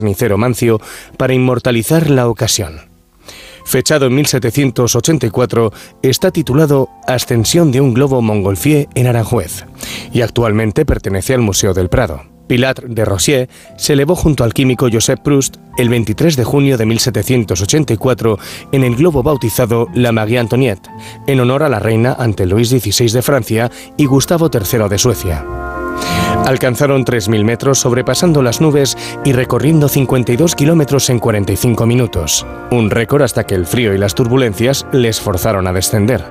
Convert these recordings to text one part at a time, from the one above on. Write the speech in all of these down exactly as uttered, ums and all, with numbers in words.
carnicero Mancio para inmortalizar la ocasión. Fechado en mil setecientos ochenta y cuatro, está titulado Ascensión de un globo Montgolfier en Aranjuez y actualmente pertenece al Museo del Prado. Pilat de Rosier se elevó junto al químico Joseph Proust el veintitrés de junio de mil setecientos ochenta y cuatro en el globo bautizado La Marie Antoinette, en honor a la reina ante Luis dieciséis de Francia y Gustavo tercero de Suecia. Alcanzaron tres mil metros sobrepasando las nubes y recorriendo cincuenta y dos kilómetros en cuarenta y cinco minutos, un récord hasta que el frío y las turbulencias les forzaron a descender.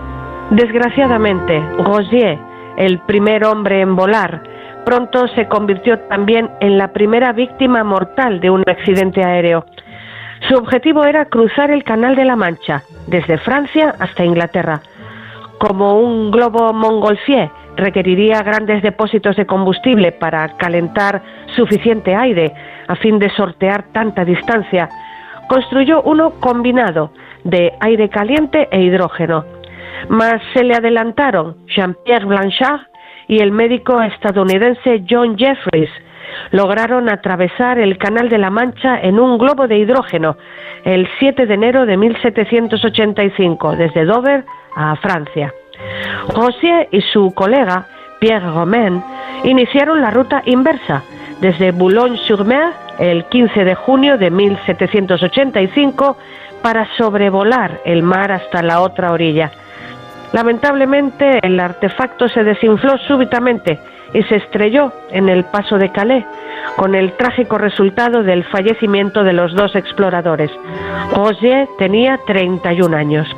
Desgraciadamente, Rosier, el primer hombre en volar, pronto se convirtió también en la primera víctima mortal de un accidente aéreo. Su objetivo era cruzar el Canal de la Mancha, desde Francia hasta Inglaterra. Como un globo Montgolfier requeriría grandes depósitos de combustible para calentar suficiente aire a fin de sortear tanta distancia, construyó uno combinado de aire caliente e hidrógeno. Mas se le adelantaron Jean-Pierre Blanchard y el médico estadounidense John Jeffries. Lograron atravesar el Canal de la Mancha en un globo de hidrógeno el siete de enero de mil setecientos ochenta y cinco, desde Dover a Francia. Rosier y su colega Pierre Romain iniciaron la ruta inversa desde Boulogne-sur-Mer el quince de junio de mil setecientos ochenta y cinco para sobrevolar el mar hasta la otra orilla. Lamentablemente, el artefacto se desinfló súbitamente y se estrelló en el paso de Calais, con el trágico resultado del fallecimiento de los dos exploradores. Rosier tenía treinta y un años.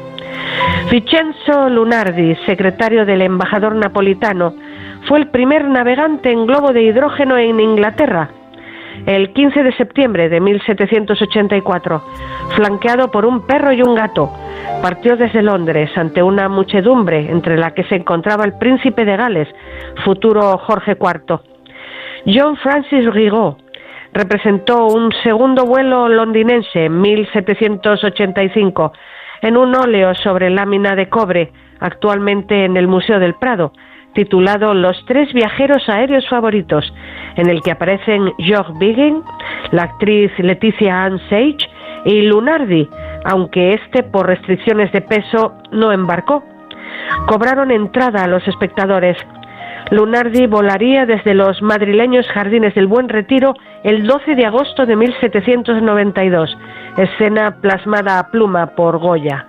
Vincenzo Lunardi, secretario del embajador napolitano, fue el primer navegante en globo de hidrógeno en Inglaterra. El quince de septiembre de mil setecientos ochenta y cuatro, flanqueado por un perro y un gato, partió desde Londres ante una muchedumbre entre la que se encontraba el príncipe de Gales, futuro Jorge cuarto. John Francis Rigaud representó un segundo vuelo londinense en mil setecientos ochenta y cinco en un óleo sobre lámina de cobre, actualmente en el Museo del Prado, titulado Los tres viajeros aéreos favoritos, en el que aparecen George Biggin, la actriz Leticia Ann Sage y Lunardi, aunque este por restricciones de peso no embarcó. Cobraron entrada a los espectadores. Lunardi volaría desde los madrileños Jardines del Buen Retiro el doce de agosto de mil setecientos noventa y dos, escena plasmada a pluma por Goya.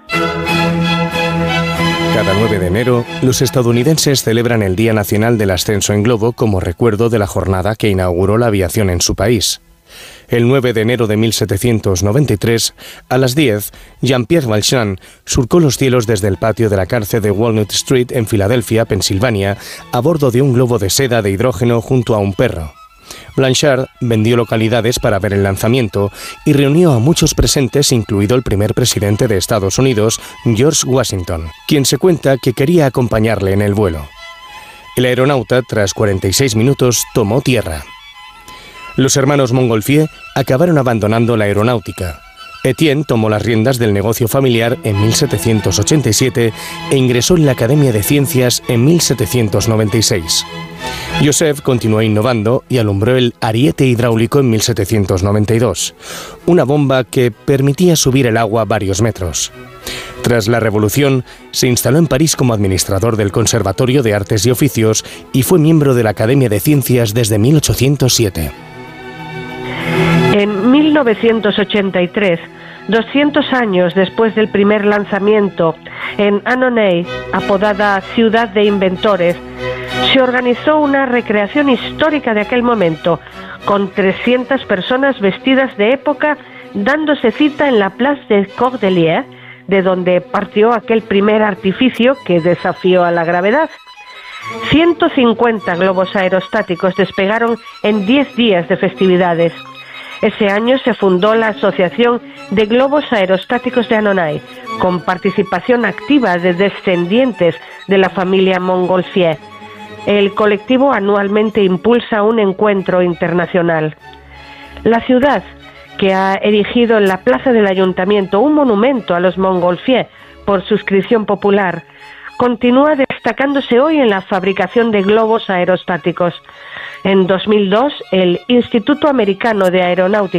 Cada nueve de enero, los estadounidenses celebran el Día Nacional del Ascenso en Globo como recuerdo de la jornada que inauguró la aviación en su país. El nueve de enero de mil setecientos noventa y tres, a las diez, Jean-Pierre Valjean surcó los cielos desde el patio de la cárcel de Walnut Street en Filadelfia, Pensilvania, a bordo de un globo de seda de hidrógeno junto a un perro. Blanchard vendió localidades para ver el lanzamiento y reunió a muchos presentes, incluido el primer presidente de Estados Unidos, George Washington, quien se cuenta que quería acompañarle en el vuelo. El aeronauta, tras cuarenta y seis minutos, tomó tierra. Los hermanos Montgolfier acabaron abandonando la aeronáutica. Etienne tomó las riendas del negocio familiar en mil setecientos ochenta y siete e ingresó en la Academia de Ciencias en mil setecientos noventa y seis. Joseph continuó innovando y alumbró el ariete hidráulico en mil setecientos noventa y dos, una bomba que permitía subir el agua varios metros. Tras la Revolución, se instaló en París como administrador del Conservatorio de Artes y Oficios y fue miembro de la Academia de Ciencias desde mil ochocientos siete. En mil novecientos ochenta y tres, doscientos años después del primer lanzamiento, en Annonay, apodada Ciudad de Inventores, se organizó una recreación histórica de aquel momento, con trescientas personas vestidas de época dándose cita en la Place des Cordeliers, de donde partió aquel primer artificio que desafió a la gravedad. ciento cincuenta globos aerostáticos despegaron en diez días de festividades. Ese año se fundó la Asociación de Globos Aerostáticos de Annonay, con participación activa de descendientes de la familia Montgolfier. El colectivo anualmente impulsa un encuentro internacional. La ciudad, que ha erigido en la plaza del ayuntamiento un monumento a los Montgolfier por suscripción popular, continúa destacándose hoy en la fabricación de globos aerostáticos. En dos mil dos, el Instituto Americano de Aeronáutica